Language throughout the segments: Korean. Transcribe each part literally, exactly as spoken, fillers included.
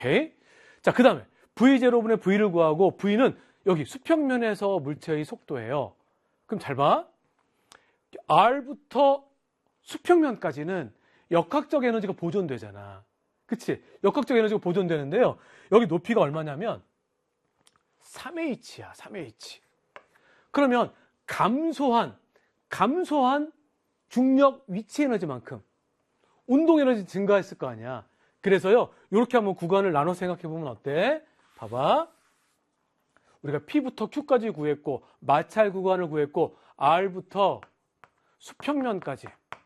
오케이. 자, 그 다음에 브이 제로분의 V를 구하고 V는 여기 수평면에서 물체의 속도예요. 그럼 잘 봐. R부터 수평면까지는 역학적 에너지가 보존되잖아. 그치? 역학적 에너지가 보존되는데요. 여기 높이가 얼마냐면 삼 에이치야, 삼 에이치. 그러면 감소한, 감소한 중력 위치 에너지만큼 운동 에너지 증가했을 거 아니야. 그래서요, 이렇게 한번 구간을 나눠 생각해 보면 어때? 봐봐. 우리가 P부터 Q까지 구했고, 마찰 구간을 구했고, R부터 수평면까지.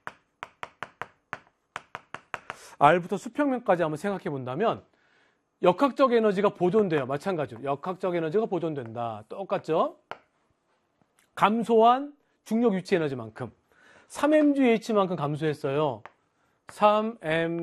R부터 수평면까지 한번 생각해 본다면, 역학적 에너지가 보존돼요. 마찬가지로. 역학적 에너지가 보존된다. 똑같죠? 감소한 중력 위치 에너지만큼. 삼 엠지에이치만큼 감소했어요. 삼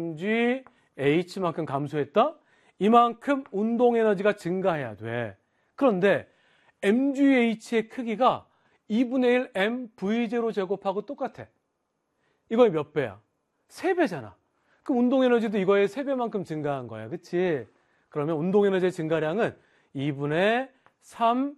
엠지에이치만큼 감소했다? 이만큼 운동 에너지가 증가해야 돼. 그런데 엠지에이치의 크기가 이분의 일 엠브이 제로 제곱하고 똑같아. 이거의 몇 배야? 세 배잖아. 그럼 운동 에너지도 이거의 세 배만큼 증가한 거야. 그치? 그러면 운동 에너지의 증가량은 이분의 삼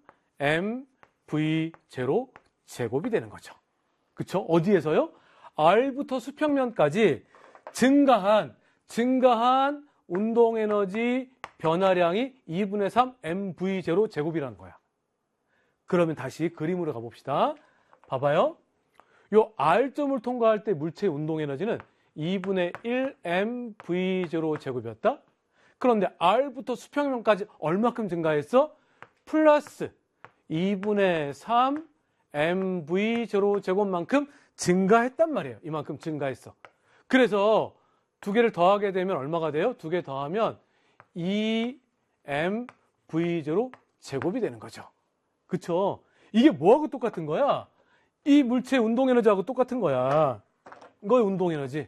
엠브이 제로 제곱이 되는 거죠. 그쵸? 어디에서요? R부터 수평면까지 증가한, 증가한 운동 에너지 변화량이 이분의 삼 엠브이 제로 제곱이라는 거야. 그러면 다시 그림으로 가봅시다. 봐봐요. 요 R점을 통과할 때 물체의 운동 에너지는 이분의 일 엠브이 제로 제곱이었다? 그런데 R부터 수평면까지 얼마큼 증가했어? 플러스 이분의 삼 엠브이 제로 제곱만큼 증가했단 말이에요. 이만큼 증가했어. 그래서 두 개를 더하게 되면 얼마가 돼요? 두 개 더하면 이 엠브이 제로 제곱이 되는 거죠. 그쵸? 이게 뭐하고 똑같은 거야? 이 물체의 운동 에너지하고 똑같은 거야. 이거의 운동 에너지.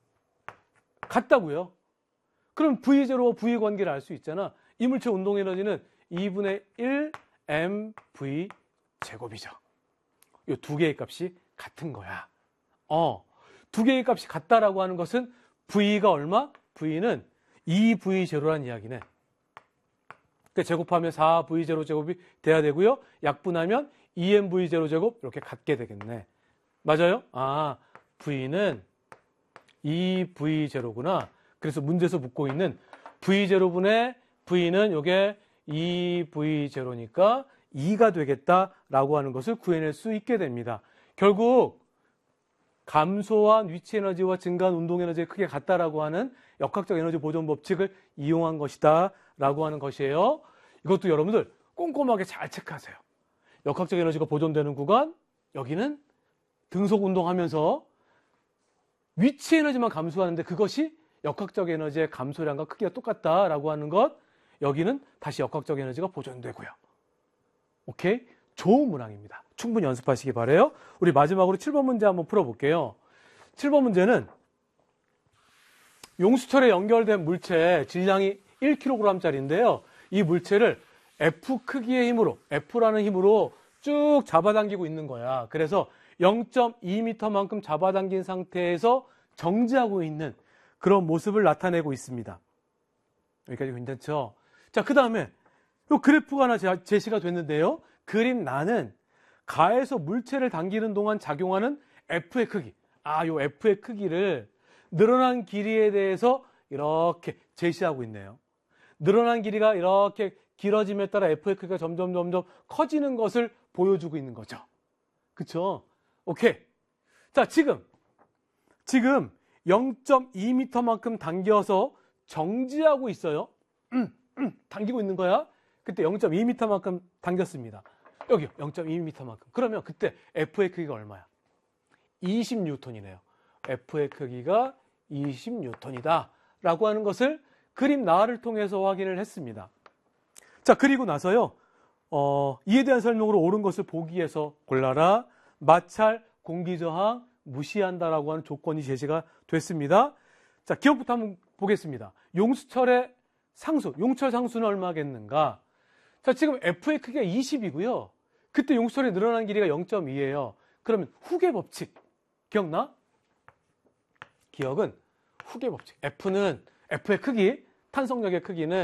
같다고요. 그럼 브이 제로와 V 관계를 알 수 있잖아. 이 물체 운동 에너지는 이분의 일 엠브이 제곱이죠. 이 두 개의 값이 같은 거야. 어, 두 개의 값이 같다라고 하는 것은 V가 얼마? V는 이 브이 제로란 이야기네. 그러니까 제곱하면 사 브이 제로 제곱이 돼야 되고요. 약분하면 이 엠브이 제로 제곱 이렇게 같게 되겠네. 맞아요? 아, V는 이 브이 제로구나. 그래서 문제에서 묻고 있는 브이 제로분의 V는 이게 이 브이 제로니까 이가 되겠다라고 하는 것을 구해낼 수 있게 됩니다. 결국 감소한 위치 에너지와 증가한 운동 에너지의 크게 같다라고 하는 역학적 에너지 보존 법칙을 이용한 것이다 라고 하는 것이에요. 이것도 여러분들 꼼꼼하게 잘 체크하세요. 역학적 에너지가 보존되는 구간, 여기는 등속 운동하면서 위치 에너지만 감소하는데 그것이 역학적 에너지의 감소량과 크기가 똑같다라고 하는 것, 여기는 다시 역학적 에너지가 보존되고요. 오케이? 좋은 문항입니다. 충분히 연습하시기 바라요. 우리 마지막으로 칠 번 문제 한번 풀어볼게요. 칠 번 문제는 용수철에 연결된 물체 질량이 일 킬로그램짜리인데요. 이 물체를 F 크기의 힘으로, F라는 힘으로 쭉 잡아당기고 있는 거야. 그래서 영 점 이 미터만큼 잡아당긴 상태에서 정지하고 있는 그런 모습을 나타내고 있습니다. 여기까지 괜찮죠? 자, 그 다음에 이 그래프가 하나 제시가 됐는데요. 그림 나는 가에서 물체를 당기는 동안 작용하는 F의 크기. 아, 요 F의 크기를 늘어난 길이에 대해서 이렇게 제시하고 있네요. 늘어난 길이가 이렇게 길어짐에 따라 F의 크기가 점점 점점 커지는 것을 보여주고 있는 거죠. 그쵸? 오케이. 자, 지금 지금 영 점 이 미터만큼 당겨서 정지하고 있어요. 음, 음, 당기고 있는 거야. 그때 영 점 이 미터만큼 당겼습니다. 여기요. 영 점 이 미터만큼. 그러면 그때 F의 크기가 얼마야? 이십 뉴턴이네요. F의 크기가 이십 뉴턴이다 라고 하는 것을 그림 나를 통해서 확인을 했습니다. 자, 그리고 나서요. 어, 이에 대한 설명으로 옳은 것을 보기에서 골라라. 마찰, 공기저항, 무시한다라고 하는 조건이 제시가 됐습니다. 자, 기억부터 한번 보겠습니다. 용수철의 상수, 용철 상수는 얼마겠는가? 자, 지금 F의 크기가 이십이고요. 그때 용수철의 늘어난 길이가 영 점 이예요. 그러면 후계 법칙 기억나? 기억은 후계 법칙. F는 F의 크기, 탄성력의 크기는